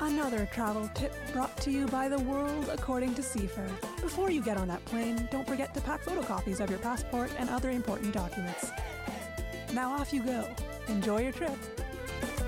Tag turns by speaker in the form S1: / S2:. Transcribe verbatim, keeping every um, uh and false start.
S1: Another travel tip brought to you by the World According to Seafair. Before you get on that plane, don't forget to pack photocopies of your passport and other important documents. Now off you go. Enjoy your trip.